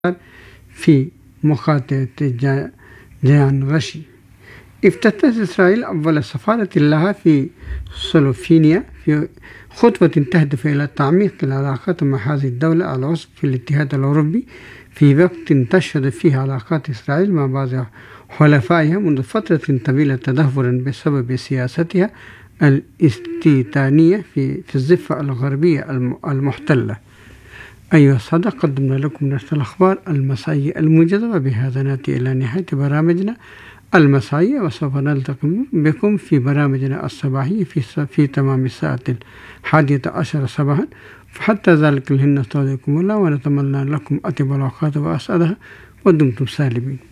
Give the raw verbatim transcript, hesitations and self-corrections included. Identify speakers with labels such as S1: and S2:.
S1: في مقاطعة جيان غشي. افتتحت إسرائيل أول سفارة لها في سلوفينيا في خطوة تهدف إلى تعميق العلاقات مع هذه الدولة العضو في الاتحاد الأوروبي في وقت تشهد فيه علاقات إسرائيل مع بعض حلفائها منذ فترة طويلة تدهورا بسبب سياستها الاستيطانية في في الضفة الغربية المحتلة. أيها السادة، قدمنا لكم نشرة الأخبار المسائية الموجزة، وبهذا نأتي إلى نهاية برامجنا المسائية، وسوف نلتقي بكم في برامجنا الصباحية في في تمام الساعة الحادية عشر صباحا. فحتى ذلك الحين نستودعكم الله ونتمنى لكم أطيب الأوقات وأسعدها، ودمتم سالمين.